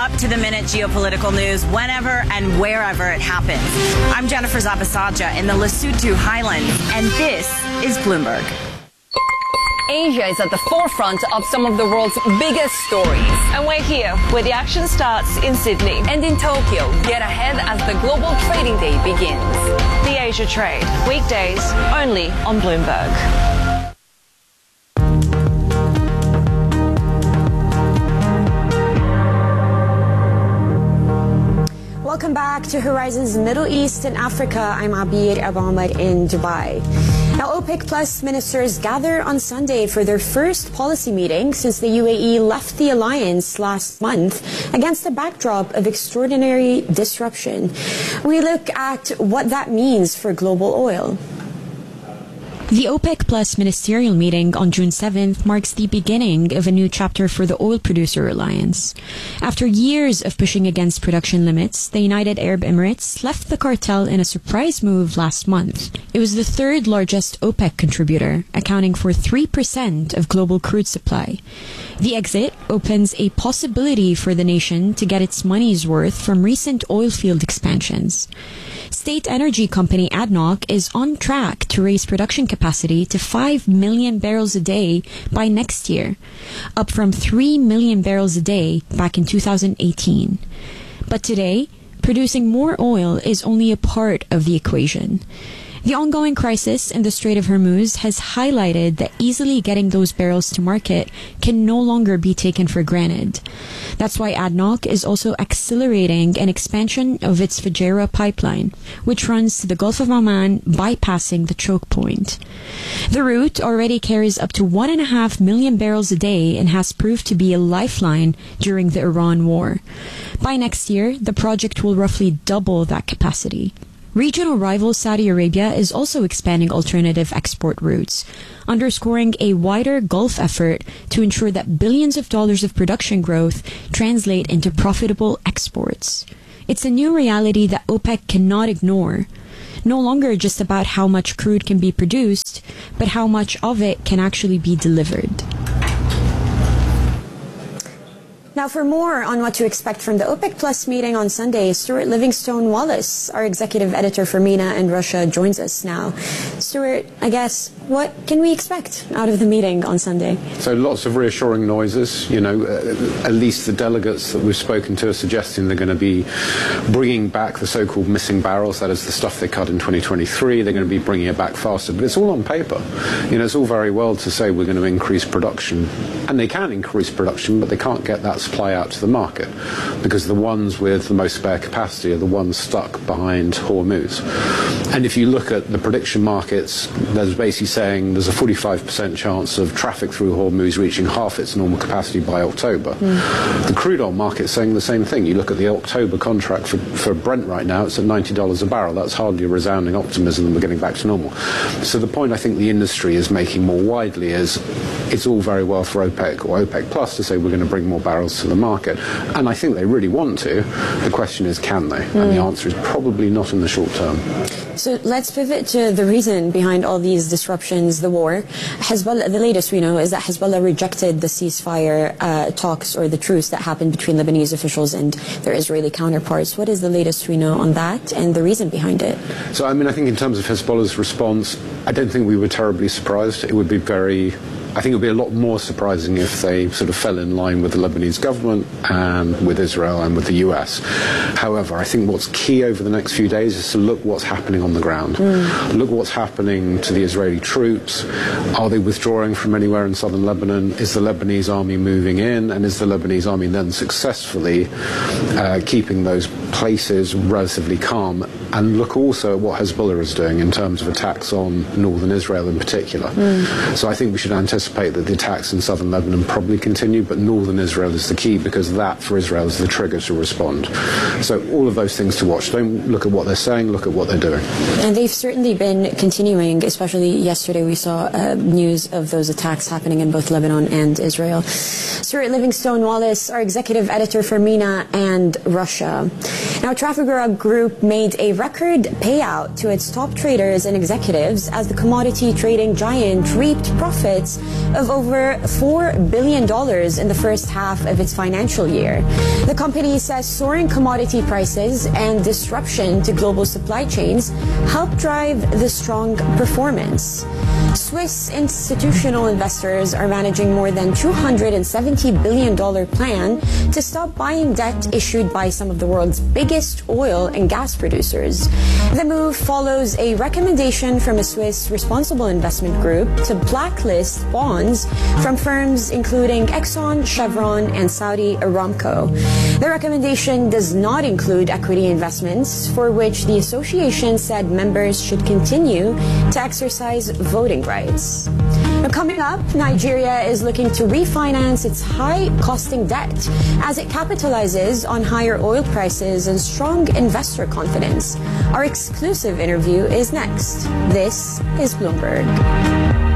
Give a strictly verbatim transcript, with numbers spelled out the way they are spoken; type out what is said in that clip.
up-to-the-minute geopolitical news whenever and wherever it happens. I'm Jennifer Zabasaja in the Lesotho Highlands, and this is Bloomberg. Asia is at the forefront of some of the world's biggest stories. And we're here, where the action starts in Sydney. And in Tokyo, get ahead as the global trading day begins. The Asia Trade, weekdays only on Bloomberg. Welcome back to Horizons Middle East and Africa. I'm Abir Abu Ahmed in Dubai. Now, OPEC Plus ministers gather on Sunday for their first policy meeting since the U A E left the alliance last month against a backdrop of extraordinary disruption. We look at what that means for global oil. The OPEC Plus ministerial meeting on June seventh marks the beginning of a new chapter for the oil producer alliance. After years of pushing against production limits, the United Arab Emirates left the cartel in a surprise move last month. It was the third largest OPEC contributor, accounting for three percent of global crude supply. The exit opens a possibility for the nation to get its money's worth from recent oil field expansions. State energy company A D N O C is on track to raise production capacity to five million barrels a day by next year, up from three million barrels a day back in two thousand eighteen. But today, producing more oil is only a part of the equation. The ongoing crisis in the Strait of Hormuz has highlighted that easily getting those barrels to market can no longer be taken for granted. That's why A D N O C is also accelerating an expansion of its Fujairah pipeline, which runs to the Gulf of Oman, bypassing the choke point. The route already carries up to one and a half million barrels a day and has proved to be a lifeline during the Iran war. By next year, the project will roughly double that capacity. Regional rival Saudi Arabia is also expanding alternative export routes, underscoring a wider Gulf effort to ensure that billions of dollars of production growth translate into profitable exports. It's a new reality that OPEC cannot ignore. No longer just about how much crude can be produced, but how much of it can actually be delivered. Now, for more on what to expect from the OPEC Plus meeting on Sunday, Stuart Livingstone-Wallace, our executive editor for MENA and Russia, joins us now. Stuart, I guess, what can we expect out of the meeting on Sunday? So lots of reassuring noises. You know, uh, at least the delegates that we've spoken to are suggesting they're going to be bringing back the so-called missing barrels. That is the stuff they cut in twenty twenty-three. They're going to be bringing it back faster. But it's all on paper. You know, it's all very well to say we're going to increase production. And they can increase production, but they can't get that supply out to the market because the ones with the most spare capacity are the ones stuck behind Hormuz. And if you look at the prediction markets, there's basically saying there's a forty-five percent chance of traffic through Hormuz reaching half its normal capacity by October. Mm. The crude oil market is saying the same thing. You look at the October contract for, for Brent right now, it's at ninety dollars a barrel. That's hardly a resounding optimism that we're getting back to normal. So the point I think the industry is making more widely is it's all very well for OPEC or OPEC Plus to say we're going to bring more barrels to the market. And I think they really want to. The question is, can they? Mm. And the answer is probably not in the short term. So let's pivot to the reason behind all these disruptions, the war. Hezbollah, the latest we know is that Hezbollah rejected the ceasefire uh, talks or the truce that happened between Lebanese officials and their Israeli counterparts. What is the latest we know on that and the reason behind it? So, I mean, I think in terms of Hezbollah's response, I don't think we were terribly surprised. It would be very... I think it would be a lot more surprising if they sort of fell in line with the Lebanese government and with Israel and with the U S. However, I think what's key over the next few days is to look what's happening on the ground. Mm. Look what's happening to the Israeli troops. Are they withdrawing from anywhere in southern Lebanon? Is the Lebanese army moving in? And is the Lebanese army then successfully uh, keeping those places relatively calm? And look also at what Hezbollah is doing in terms of attacks on northern Israel in particular. Mm. So I think we should anticipate that the attacks in southern Lebanon probably continue, but northern Israel is the key because that for Israel is the trigger to respond. So all of those things to watch. Don't look at what they're saying, look at what they're doing. And they've certainly been continuing, especially yesterday we saw uh, news of those attacks happening in both Lebanon and Israel. Stuart Livingstone-Wallace, our executive editor for MENA and Russia. Now, Trafigura Group made a record payout to its top traders and executives as the commodity trading giant reaped profits of over four billion dollars in the first half of its financial year. The company says soaring commodity prices and disruption to global supply chains helped drive the strong performance. Swiss institutional investors are managing more than two hundred seventy billion dollars plan to stop buying debt issued by some of the world's biggest oil and gas producers. The move follows a recommendation from a Swiss responsible investment group to blacklist bonds from firms including Exxon, Chevron, and Saudi Aramco. The recommendation does not include equity investments, for which the association said members should continue to exercise voting rights. Now, coming up, Nigeria is looking to refinance its high-costing debt as it capitalizes on higher oil prices and strong investor confidence. Our exclusive interview is next. This is Bloomberg.